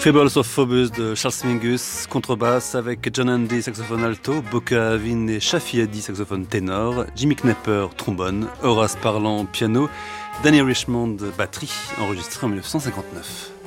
Fables of Phobos de Charles Mingus, contrebasse avec John Handy, saxophone alto, Boca Avin et Shafi Hadi, saxophone ténor, Jimmy Knepper, trombone, Horace Parlant, piano, Danny Richmond, batterie, enregistré en 1959.